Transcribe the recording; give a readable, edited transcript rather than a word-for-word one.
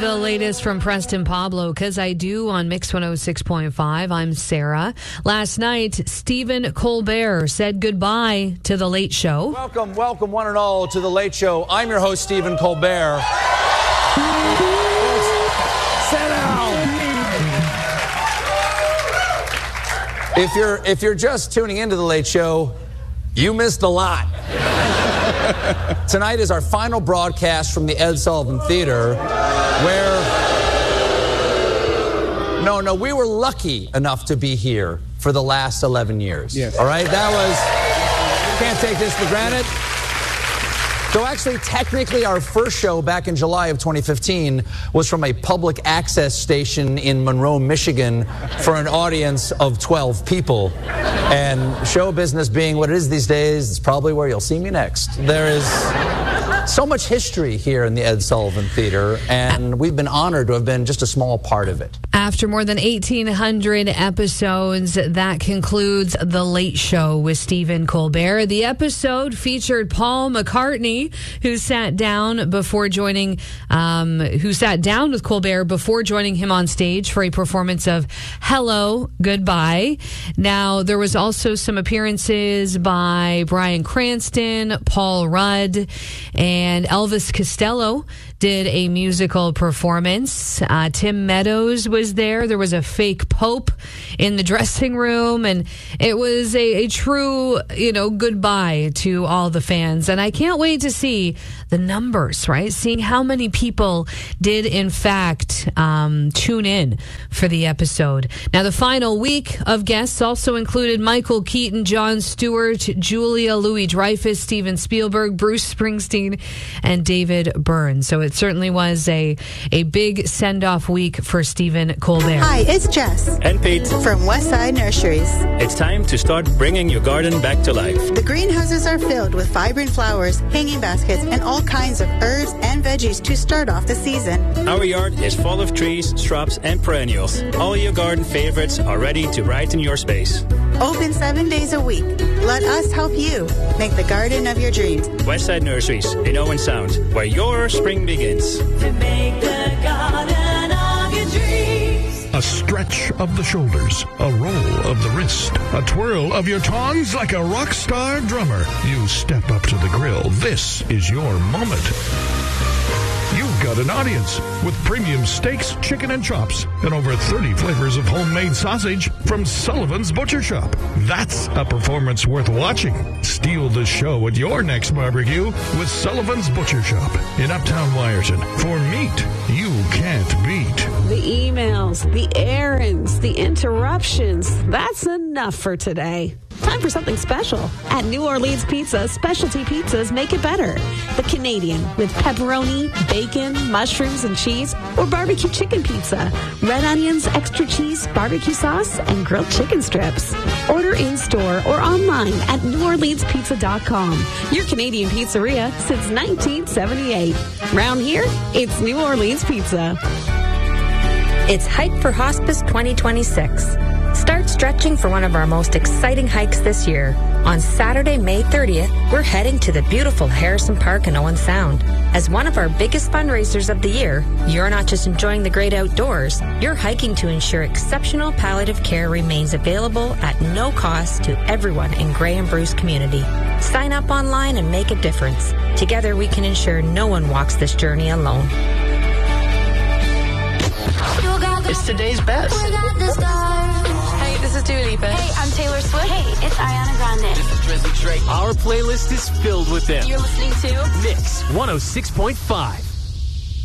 The latest from Preston Pablo, Cause I Do on Mix 106.5. I'm Sarah. Last night, Stephen Colbert said goodbye to The Late Show. Welcome one and all to The Late Show. I'm your host, Stephen Colbert. Sit down. If you're just tuning into The Late Show, you missed a lot. Tonight is our final broadcast from the Ed Sullivan Theater, where... No, we were lucky enough to be here for the last 11 years. Yes. All right? That was... Can't take this for granted. So actually, technically, our first show back in July of 2015 was from a public access station in Monroe, Michigan, for an audience of 12 people. And show business being what it is these days, it's probably where you'll see me next. There is so much history here in the Ed Sullivan Theater, and we've been honored to have been just a small part of it. After more than 1,800 episodes, that concludes The Late Show with Stephen Colbert. The episode featured Paul McCartney, who sat down with Colbert before joining him on stage for a performance of Hello, Goodbye. Now, there was also some appearances by Bryan Cranston, Paul Rudd, and Elvis Costello did a musical performance. Tim Meadows was there. There was a fake Pope in the dressing room, and it was a true, goodbye to all the fans. And I can't wait to see the numbers, right? Seeing how many people did, in fact, tune in for the episode. Now, the final week of guests also included Michael Keaton, Jon Stewart, Julia Louis-Dreyfus, Steven Spielberg, Bruce Springsteen, and David Byrne. So it certainly was a big send-off week for Stephen Colbert. Hi, it's Jess. And Pete. From Westside Nurseries. It's time to start bringing your garden back to life. The greenhouses are filled with vibrant flowers, hanging baskets, and all kinds of herbs and veggies to start off the season. Our yard is full of trees, shrubs, and perennials. All your garden favorites are ready to brighten your space. Open 7 days a week. Let us help you make the garden of your dreams. Westside Nurseries in Owen Sound, where your spring begins. To make the garden of your dreams. A stretch of the shoulders, a roll of the wrist, a twirl of your tongs like a rock star drummer. You step up to the grill. This is your moment. You've got an audience with premium steaks, chicken, and chops, and over 30 flavors of homemade sausage from Sullivan's Butcher Shop. That's a performance worth watching. Steal the show at your next barbecue with Sullivan's Butcher Shop in Uptown Wyerton. For meat you can't beat. The emails, the errands, the interruptions. That's enough for today. Time for something special. At New Orleans Pizza, specialty pizzas make it better. The Canadian with pepperoni, bacon, mushrooms, and cheese, or barbecue chicken pizza. Red onions, extra cheese, barbecue sauce, and grilled chicken strips. Order in-store or online at NewOrleansPizza.com. Your Canadian pizzeria since 1978. Round here, it's New Orleans Pizza. It's Hike for Hospice 2026. Start stretching for one of our most exciting hikes this year. On Saturday, May 30th, we're heading to the beautiful Harrison Park in Owen Sound. As one of our biggest fundraisers of the year, you're not just enjoying the great outdoors, you're hiking to ensure exceptional palliative care remains available at no cost to everyone in Grey and Bruce community. Sign up online and make a difference. Together we can ensure no one walks this journey alone. It's today's best. Hey, this is Dua Lipa. Hey, I'm Taylor Swift. Hey, it's Ariana Grande. This is Drizzy Drake. Our playlist is filled with them. You're listening to Mix 106.5.